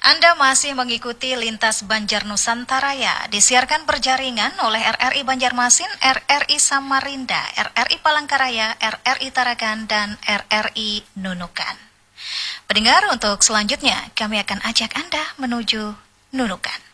Anda masih mengikuti Lintas Banjar Nusantara ya, disiarkan berjaringan oleh RRI Banjarmasin, RRI Samarinda, RRI Palangkaraya, RRI Tarakan, dan RRI Nunukan. Pendengar, untuk selanjutnya kami akan ajak Anda menuju Nunukan.